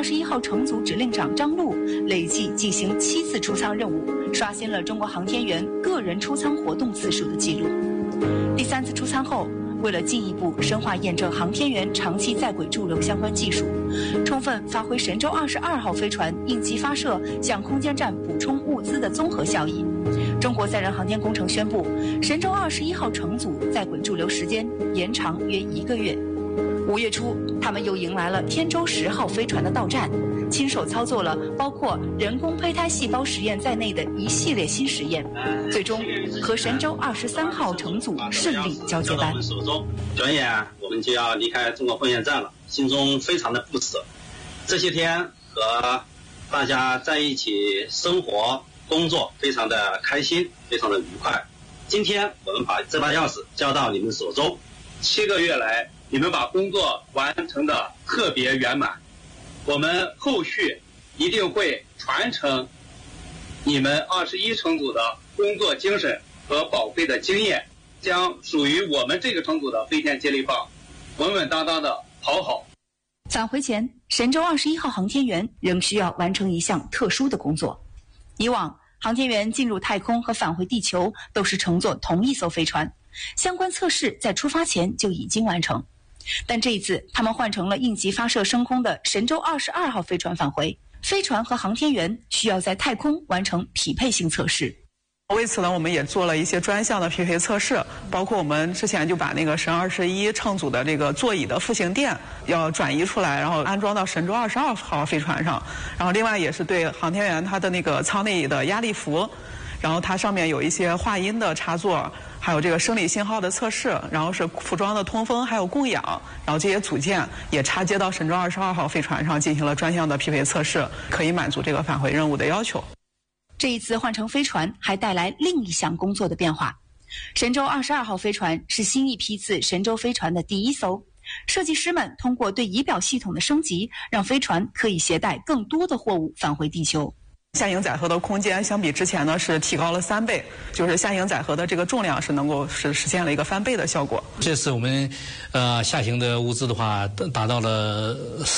21号乘组指令长张璐累计进行7次出舱任务，刷新了中国航天员个人出舱活动次数的记录。第3次出舱后，为了进一步深化验证航天员长期在轨驻留相关技术，充分发挥神舟22号飞船应急发射向空间站补充物资的综合效益，中国载人航天工程宣布，神舟21号乘组在轨驻留时间延长约1个月。5月初，他们又迎来了天舟10号飞船的到站，亲手操作了包括人工胚胎细胞实验在内的一系列新实验，最终和神舟23号乘组顺利交接班。 转眼我们就要离开中国空间站了，心中非常的不舍。这些天和大家在一起生活工作，非常的开心，非常的愉快。今天我们把这把钥匙交到你们手中，7个月来你们把工作完成的特别圆满，我们后续一定会传承你们21乘组的工作精神和宝贵的经验，将属于我们这个乘组的飞天接力棒稳稳当当的跑好。 返回前，神舟21号航天员仍需要完成一项特殊的工作。以往航天员进入太空和返回地球都是乘坐同一艘飞船，相关测试在出发前就已经完成。但这一次，他们换成了应急发射升空的神舟22号飞船返回，飞船和航天员需要在太空完成匹配性测试。 为此呢，我们也做了一些专项的匹配测试，包括我们之前就把那个神21乘组的这个座椅的复形垫要转移出来，然后安装到神舟22号飞船上。然后另外也是对航天员他的那个舱内的压力服，然后它上面有一些话音的插座，还有这个生理信号的测试，然后是服装的通风还有供氧，然后这些组件也插接到神舟22号飞船上进行了专项的匹配测试，可以满足这个返回任务的要求。 这一次换成飞船还带来另一项工作的变化。神舟22号飞船是新一批次神舟飞船的第1艘，设计师们通过对仪表系统的升级，让飞船可以携带更多的货物返回地球。 下行载荷的空间相比之前呢是提高了3倍，就是下行载荷的这个重量是能够实现了一个翻倍的效果。 这次我们下行的物资的话达到了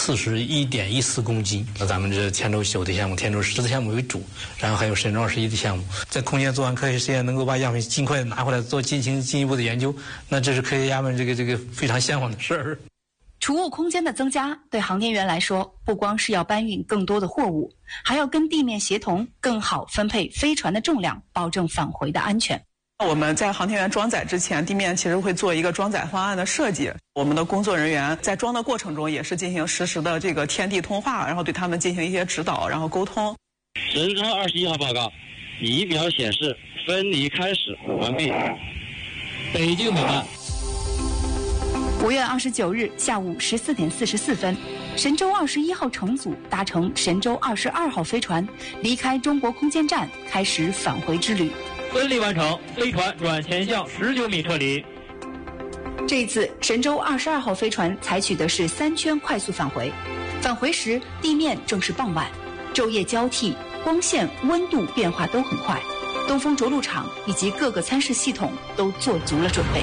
41.14公斤。咱们这天舟9的项目，天舟10的项目为主，然后还有神舟21的项目，在空间做完科学实验，能够把样品尽快拿回来进行进一步的研究，那这是科学家们这个非常向往的事儿。 储物空间的增加对航天员来说，不光是要搬运更多的货物，还要跟地面协同，更好分配飞船的重量，保证返回的安全。 我们在航天员装载之前，地面其实会做一个装载方案的设计。我们的工作人员在装的过程中也是进行实时的这个天地通话，然后对他们进行一些指导，然后沟通。 神舟21号报告，仪表显示分离开始完毕。北京北岸。 5月29日下午14点44分，神舟21号乘组搭乘神舟22号飞船离开中国空间站，开始返回之旅。 分离完成，飞船转前向19米撤离。 这一次，神舟22号飞船采取的是3圈快速返回。返回时，地面正是傍晚，昼夜交替，光线、温度变化都很快。东风着陆场以及各个参试系统都做足了准备。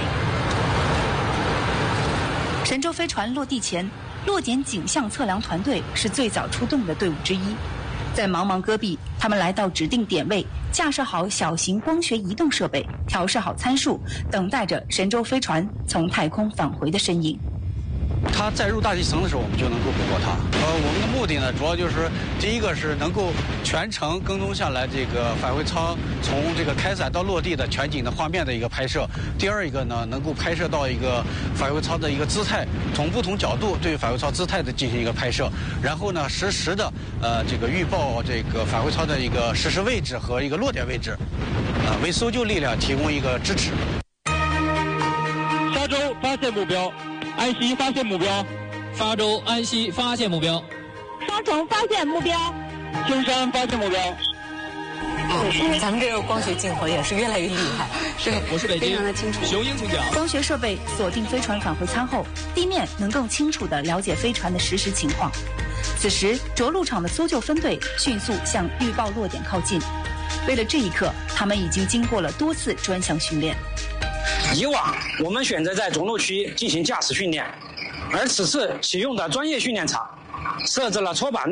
神舟飞船落地前，落点景象测量团队是最早出动的队伍之一。在茫茫戈壁，他们来到指定点位，架设好小型光学移动设备，调试好参数，等待着神舟飞船从太空返回的身影。 它在入大气层的时候，我们就能够捕获它。我们的目的呢，主要就是第一个是能够全程跟踪下来这个返回舱从这个开伞到落地的全景的画面的一个拍摄。第二一个呢，能够拍摄到一个返回舱的一个姿态，从不同角度对返回舱姿态的进行一个拍摄，然后呢，实时的这个预报这个返回舱的一个实时位置和一个落点位置，为搜救力量提供一个支持。 沙洲发现目标。安西发现目标， 沙洲安西发现目标， 沙城发现目标， 青山发现目标。 咱们这个光学镜头也是越来越厉害。 对，我是北京， 非常的清楚。 雄鹰请讲。 光学设备锁定飞船返回舱后，地面能更清楚地了解飞船的实时情况。此时，着陆场的搜救分队迅速向预报落点靠近。为了这一刻，他们已经经过了多次专项训练。 以往我们选择在着陆区进行驾驶训练，而此次启用的专业训练场设置了搓板